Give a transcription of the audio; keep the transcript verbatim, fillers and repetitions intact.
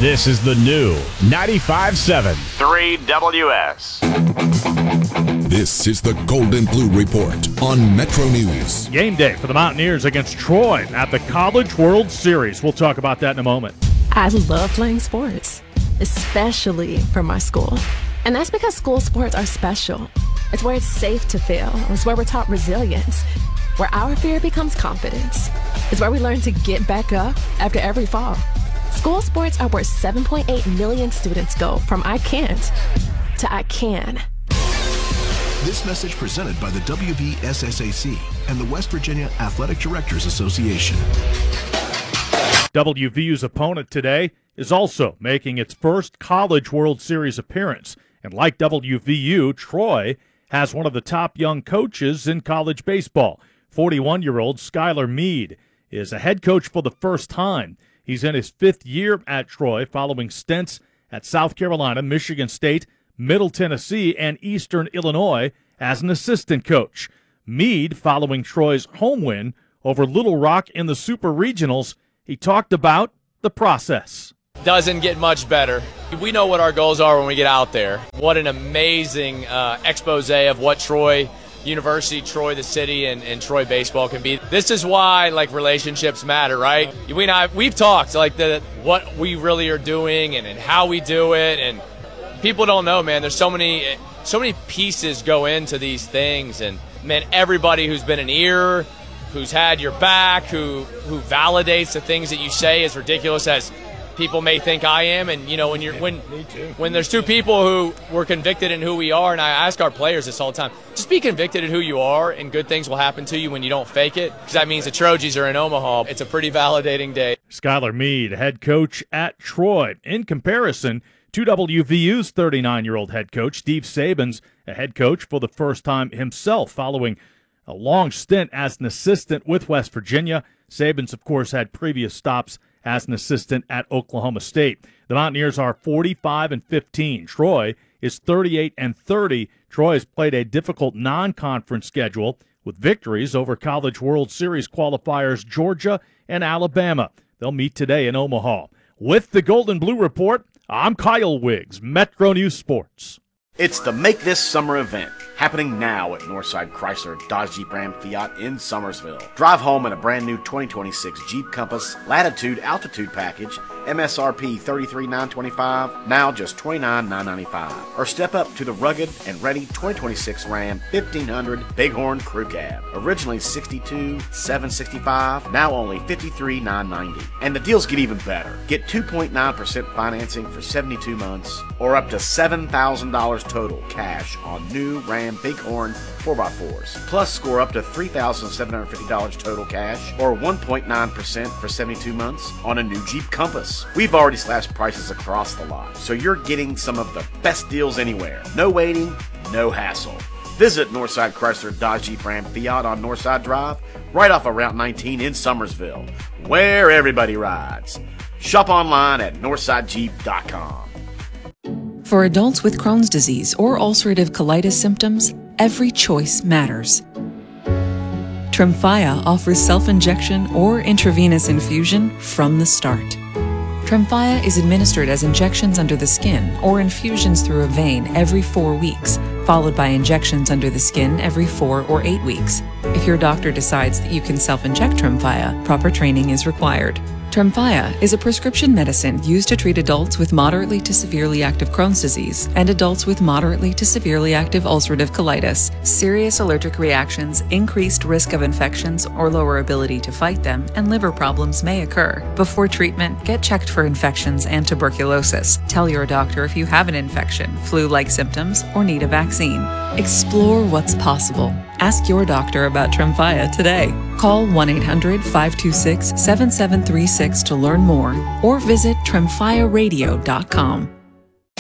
This is the new ninety-five point seven three W S. This is the Golden Blue Report on Metro News. Game day for the Mountaineers against Troy at the College World Series. We'll talk about that in a moment. I love playing sports, especially for my school. And that's because school sports are special. It's where it's safe to fail. It's where we're taught resilience, where our fear becomes confidence. It's where we learn to get back up after every fall. School sports are where seven point eight million students go from I can't to I can. This message presented by the W V S S A C and the West Virginia Athletic Directors Association. W V U's opponent today is also making its first College World Series appearance. And like W V U, Troy has one of the top young coaches in college baseball. forty-one-year-old Skylar Meade is a head coach for the first time. He's in his fifth year at Troy, following stints at South Carolina, Michigan State, Middle Tennessee, and Eastern Illinois as an assistant coach. Meade, following Troy's home win over Little Rock in the Super Regionals, he talked about the process. Doesn't get much better. We know what our goals are when we get out there. What an amazing uh, expose of what Troy University, Troy the city, and, and Troy baseball can be. This is why like relationships matter, right? We and I, we've talked like the what we really are doing and, and how we do it, and people don't know, man. There's so many so many pieces go into these things, and man, everybody who's been an ear, who's had your back, who who validates the things that you say, as ridiculous as people may think I am. And you know, when you're when when there's two people who were convicted in who we are, and I ask our players this all the time, just be convicted in who you are, and good things will happen to you when you don't fake it, because that means the Trojans are in Omaha. It's a pretty validating day. Skylar Meade, head coach at Troy. In comparison to W V U's thirty-nine-year-old head coach, Steve Sabins, a head coach for the first time himself following a long stint as an assistant with West Virginia. Sabins, of course, had previous stops as an assistant at Oklahoma State. The Mountaineers are forty-five and fifteen. Troy is thirty-eight and thirty. Troy has played a difficult non-conference schedule with victories over College World Series qualifiers Georgia and Alabama. They'll meet today in Omaha. With the Golden Blue Report, I'm Kyle Wiggs, Metro News Sports. It's the Make This Summer event, happening now at Northside Chrysler Dodge Jeep Ram Fiat in Summersville. Drive home in a brand new twenty twenty-six Jeep Compass Latitude Altitude Package, M S R P thirty-three thousand nine hundred twenty-five dollars, now just twenty-nine thousand nine hundred ninety-five dollars. Or step up to the rugged and ready twenty twenty-six Ram fifteen hundred Bighorn Crew Cab, originally sixty-two thousand seven hundred sixty-five dollars, now only fifty-three thousand nine hundred ninety dollars. And the deals get even better. Get two point nine percent financing for seventy-two months, or up to seven thousand dollars total cash on new Ram Bighorn four by fours. Plus, score up to three thousand seven hundred fifty dollars total cash, or one point nine percent for seventy-two months on a new Jeep Compass. We've already slashed prices across the lot, so you're getting some of the best deals anywhere. No waiting, no hassle. Visit Northside Chrysler Dodge Jeep Ram Fiat on Northside Drive, right off of Route nineteen in Summersville, where everybody rides. Shop online at northside jeep dot com. For adults with Crohn's disease or ulcerative colitis symptoms, every choice matters. Tremfya offers self-injection or intravenous infusion from the start. Tremfya is administered as injections under the skin or infusions through a vein every four weeks, followed by injections under the skin every four or eight weeks. If your doctor decides that you can self-inject Tremfya, proper training is required. Tremfya is a prescription medicine used to treat adults with moderately to severely active Crohn's disease and adults with moderately to severely active ulcerative colitis. Serious allergic reactions, increased risk of infections or lower ability to fight them, and liver problems may occur. Before treatment, get checked for infections and tuberculosis. Tell your doctor if you have an infection, flu-like symptoms, or need a vaccine. Explore what's possible. Ask your doctor about Tremfya today. Call one eight hundred five two six seven seven three six to learn more, or visit tremfya radio dot com.